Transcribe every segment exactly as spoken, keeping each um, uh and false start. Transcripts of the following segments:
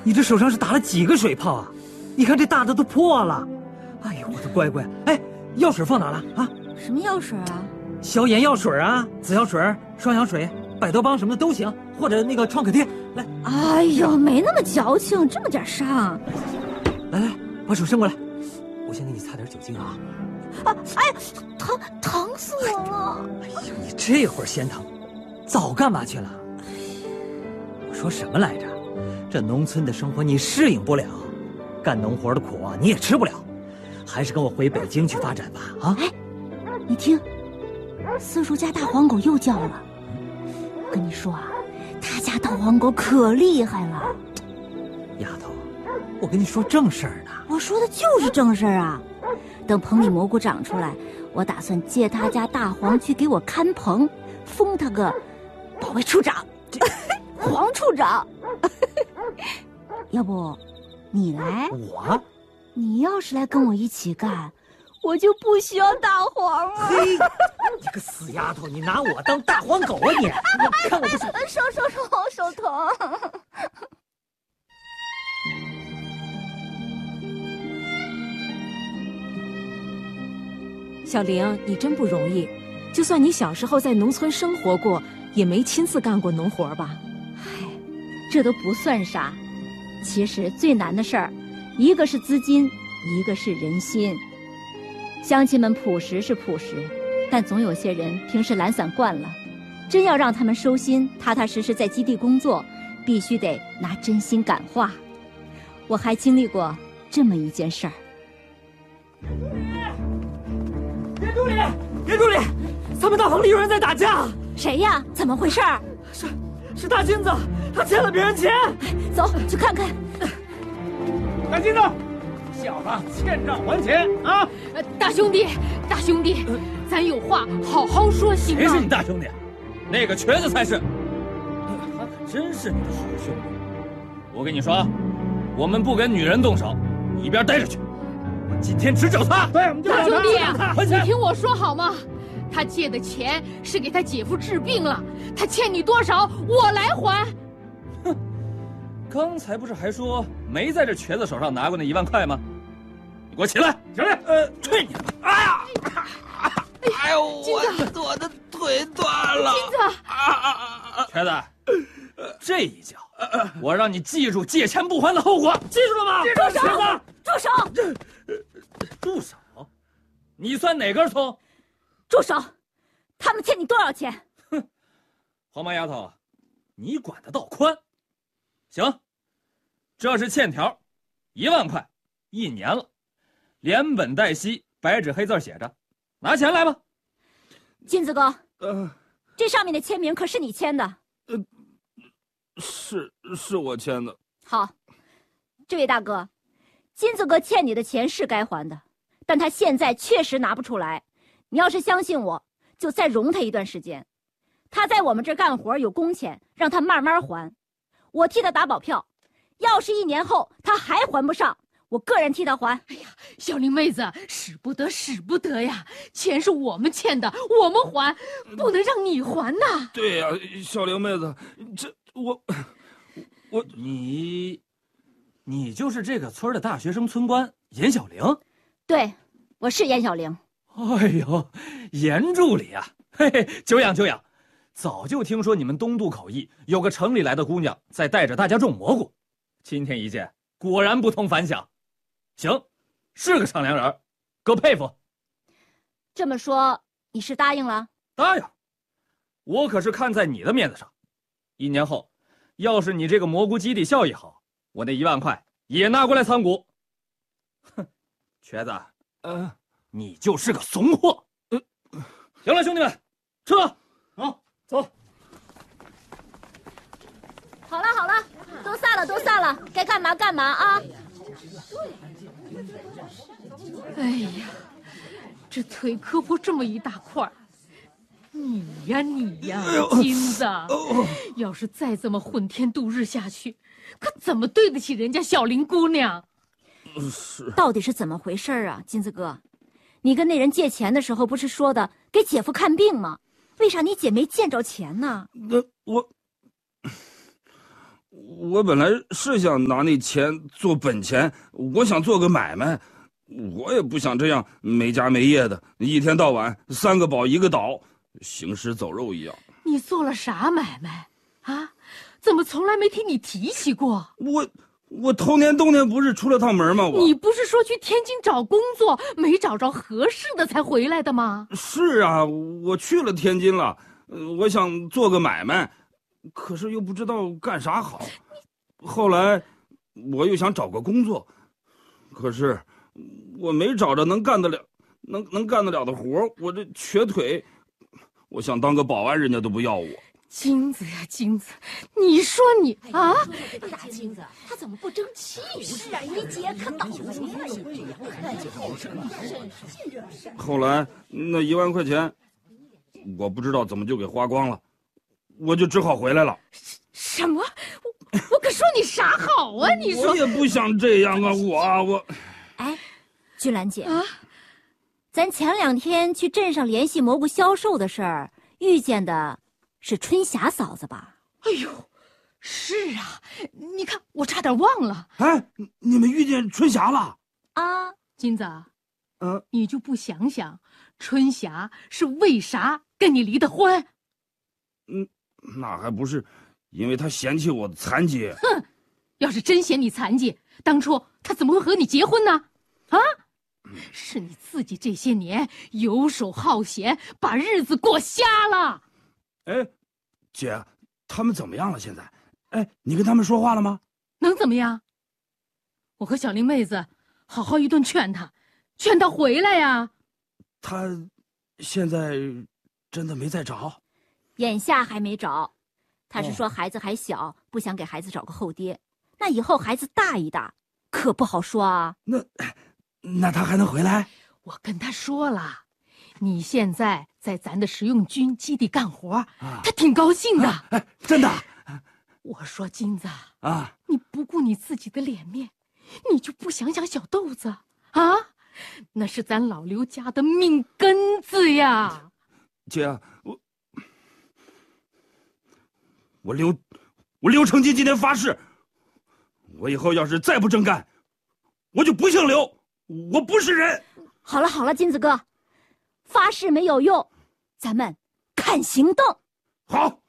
你这手上是打了几个水泡啊？你看这大的都破了。哎呦，我的乖乖！哎，药水放哪了啊？ 什么药水啊？ 消炎药水啊，紫药水、双氧水、百德邦什么的都行，或者那个创可贴。来。 哎呦，没那么矫情，这么点伤。 来来，把手伸过来，我先给你擦点酒精啊。 啊！哎，疼疼死我了！ 哎呦，你这会儿先疼，早干嘛去了？我说什么来着？这农村的生活你适应不了，干农活的苦啊你也吃不了，还是跟我回北京去发展吧！啊！ 哎，你听，四叔家大黄狗又叫了。跟你说啊，他家大黄狗可厉害了。 丫头，我跟你说正事儿呢。 我说的就是正事儿啊！等棚里蘑菇长出来，我打算借他家大黄去给我看棚，封他个保卫处长，黄处长。要不，你来？ 我？ 你要是来跟我一起干，我就不需要大黄了。 嘿，你个死丫头，你拿我当大黄狗啊你！你看我不是…… 手手手，手疼。 小玲，你真不容易，就算你小时候在农村生活过，也没亲自干过农活吧？ 嗨，这都不算啥。其实最难的事儿，一个是资金，一个是人心。乡亲们朴实是朴实，但总有些人平时懒散惯了，真要让他们收心，踏踏实实在基地工作，必须得拿真心感化。我还经历过这么一件事儿。 别助理，别助理，咱们大棚里有人在打架。 谁呀？怎么回事？ 是是大金子，他欠了别人钱。 走去看看。 大金子，小子欠账还钱啊！ 呃，大兄弟，大兄弟，呃、咱有话好好说，行吗？ 谁是你大兄弟？那个瘸子才是。他可真是你的好兄弟。我跟你说，我们不跟女人动手，你一边待着去。我今天只找他。 对，我们就大兄弟啊， 你听我说好吗？他借的钱是给他姐夫治病了，他欠你多少，我来还。 哼，刚才不是还说没在这瘸子手上拿过那一万块吗？你给我起来！起来！呃，去你的！哎呀！ 哎呦，我我的腿断了！ 金子， 瘸子，这一脚，我让你记住借钱不还的后果，记住了吗？ 住手！住手！ 住手！你算哪根葱？ 住手！他们欠你多少钱？ 哼，黄毛丫头，你管得倒宽。行，这是欠条，一万块，一年了，连本带息，白纸黑字写着，拿钱来吧。 金子哥， 呃， 这上面的签名可是你签的？ 呃，是是我签的。 好，这位大哥，金子哥欠你的钱是该还的，但他现在确实拿不出来。你要是相信我，就再容他一段时间。他在我们这儿干活有工钱，让他慢慢还。我替他打保票，要是一年后他还还不上，我个人替他还。 哎呀，小玲妹子，使不得，使不得呀！钱是我们欠的，我们还，不能让你还呐。 对呀、啊，小玲妹子，这我我你，你就是这个村的大学生村官严小玲？ 对，我是严小玲。 哎呦，严助理啊，嘿嘿，久仰久仰。早就听说你们东渡口驿有个城里来的姑娘在带着大家种蘑菇，今天一见，果然不同凡响。行，是个敞亮人，够佩服。 这么说，你是答应了？ 答应。我可是看在你的面子上，一年后，要是你这个蘑菇基地效益好，我那一万块也拿过来参股。哼，瘸子， 呃， 你就是个怂货。呃，行了，兄弟们，撤。好。走， 好了好了，都散了都散了，该干嘛干嘛啊！ 哎呀，这腿磕破这么一大块，你呀你呀，金子，要是再这么混天度日下去，可怎么对得起人家小林姑娘？ 是， 到底是怎么回事啊，金子哥？你跟那人借钱的时候不是说的给姐夫看病吗？为啥你姐没见着钱呢？ 那我我本来是想拿那钱做本钱，我想做个买卖，我也不想这样没家没业的，一天到晚三个宝一个倒，行尸走肉一样。 你做了啥买卖啊？怎么从来没听你提起过？ 我我头年冬天不是出了趟门吗？我你不是说去天津找工作，没找着合适的才回来的吗？ 是啊，我去了天津了，我想做个买卖，可是又不知道干啥好。后来我又想找个工作，可是我没找着能干得了、能能干得了的活，我这瘸腿，我想当个保安，人家都不要我。 金子呀，金子，你说你啊， 大金子，他怎么不争气？是啊，一节可倒霉了。 后来那一万块钱，我不知道怎么就给花光了，我就只好回来了。 什么？我我可说你啥好啊？你说我也不想这样啊，我我。 哎，君兰姐啊， 咱前两天去镇上联系蘑菇销售的事儿，遇见的是春霞嫂子吧？ 哎呦，是啊，你看我差点忘了。 哎，你们遇见春霞了？ 啊， 金子， 嗯， 你就不想想，春霞是为啥跟你离的婚？ 嗯，那还不是因为她嫌弃我残疾。 哼，要是真嫌你残疾，当初她怎么会和你结婚呢？啊，是你自己这些年游手好闲，把日子过瞎了。 哎，姐，他们怎么样了？现在，哎，你跟他们说话了吗？ 能怎么样？我和小林妹子好好一顿劝她，劝她回来呀。 她现在真的没再找？ 眼下还没找，他是说孩子还小，不想给孩子找个后爹。那以后孩子大一大，可不好说啊。 那，那他还能回来？ 我跟他说了，你现在在咱的实用军基地干活，啊、他挺高兴的。 啊哎，真的？ 我说金子啊， 你不顾你自己的脸面，你就不想想小豆子啊？那是咱老刘家的命根子呀！ 姐，我我刘我刘成金今天发誓，我以后要是再不正干，我就不姓刘，我不是人。 好了好了，金子哥，发誓没有用，咱们看行动。 好。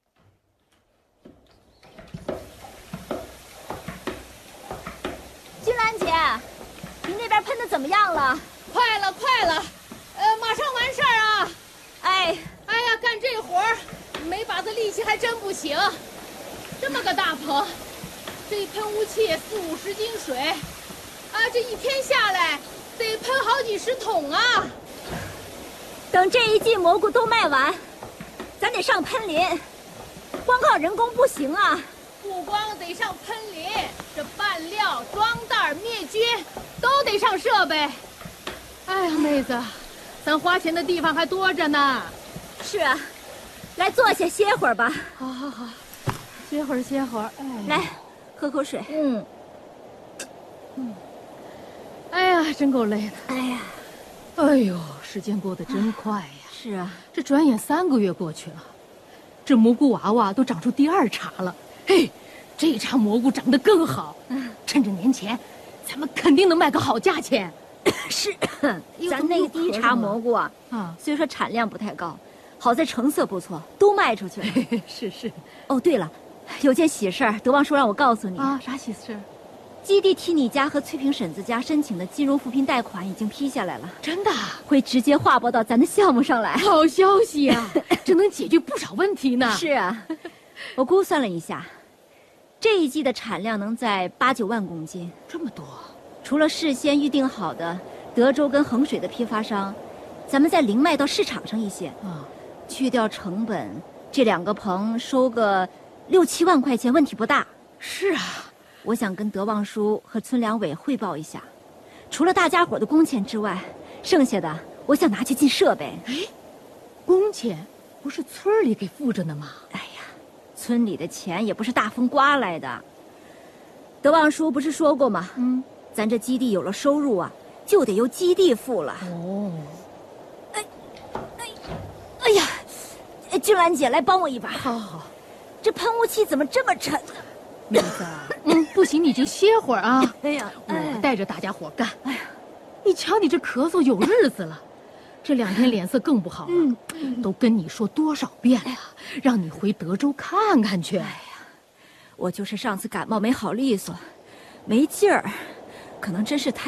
君兰姐，您那边喷的怎么样了？ 快了快了，呃，马上完事儿啊！ 哎， 哎呀，干这活儿没把子力气还真不行。这么个大棚，这喷雾器四五十斤水，啊，这一天下来得喷好几十桶啊！ 等这一季蘑菇都卖完，咱得上喷林，光靠人工不行啊。 不光得上喷林，这拌料、装袋、灭菌都得上设备。哎呀，妹子，咱花钱的地方还多着呢。 是啊，来坐下歇会儿吧。 好好好，歇会儿歇会儿。哎， 来，喝口水。嗯， 嗯。哎呀，真够累的。 哎呀， 哎呦，时间过得真快呀。 是啊， 这转眼三个月过去了，这蘑菇娃娃都长出第二茬了。嘿，这茬蘑菇长得更好。嗯，趁着年前，咱们肯定能卖个好价钱。 是，咱那个第一茬蘑菇啊， 啊， 虽说产量不太高，好在成色不错，都卖出去了。 是是。 哦，对了，有件喜事儿，德旺叔让我告诉你啊。啥喜事？ 基地替你家和翠萍婶子家申请的金融扶贫贷款已经批下来了。 真的？ 会直接划拨到咱的项目上来。 好消息呀！这能解决不少问题呢。 是啊，我估算了一下，这一季的产量能在八九万公斤。 这么多？ 除了事先预定好的德州跟衡水的批发商，咱们再零卖到市场上一些。 啊， 去掉成本，这两个棚收个六七万块钱问题不大。 是啊， 我想跟德旺叔和村两委汇报一下，除了大家伙的工钱之外，剩下的我想拿去进设备。 哎，工钱不是村里给付着呢吗？ 哎呀，村里的钱也不是大风刮来的。德旺叔不是说过吗？嗯，咱这基地有了收入啊，就得由基地付了。 哦， 哎，哎，哎呀，君兰姐来帮我一把。 好好好， 这喷雾器怎么这么沉？ 妹子， 嗯，不行，你就歇会儿啊。 哎呀， 我带着大家伙干。哎呀，你瞧你这咳嗽有日子了，这两天脸色更不好了。嗯，都跟你说多少遍了，让你回德州看看去。哎呀， 我就是上次感冒没好利索，没劲儿，可能真是太。